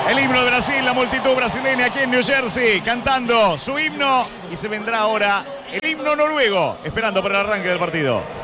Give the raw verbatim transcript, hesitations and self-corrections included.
El himno de Brasil, la multitud brasileña aquí en New Jersey, cantando su himno. Y se vendrá ahora el himno noruego, esperando para el arranque del partido.